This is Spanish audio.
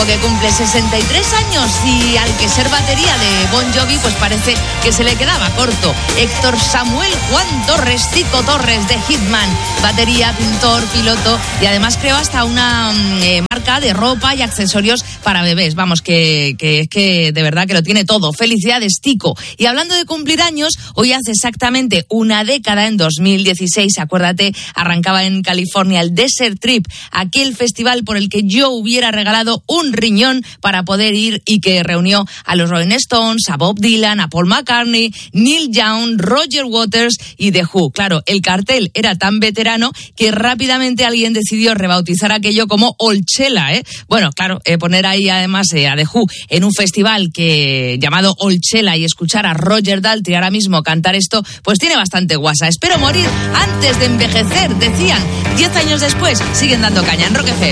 que cumple 63 años y al que ser batería de Bon Jovi pues parece que se le quedaba corto. Héctor Samuel Juan Torres, Tico Torres de Hitman, batería, pintor, piloto y además creó hasta una marca de ropa y accesorios para bebés. Vamos, que de verdad que lo tiene todo. Felicidades, Tico. Y hablando de cumplir años, hoy hace exactamente una década, en 2016, acuérdate, arrancaba en California el Desert Trip, aquel festival por el que yo hubiera regalado un riñón para poder ir y que reunió a los Rolling Stones, a Bob Dylan, a Paul McCartney, Neil Young, Roger Waters y The Who. Claro, el cartel era tan veterano que rápidamente alguien decidió rebautizar aquello como Olchela, ¿eh? Bueno, claro, poner ahí además a The Who en un festival llamado Olchela y escuchar a Roger Daltrey ahora mismo cantar esto, pues tiene bastante guasa. Espero morir antes de envejecer, decían. 10 años después siguen dando caña en Rock FM.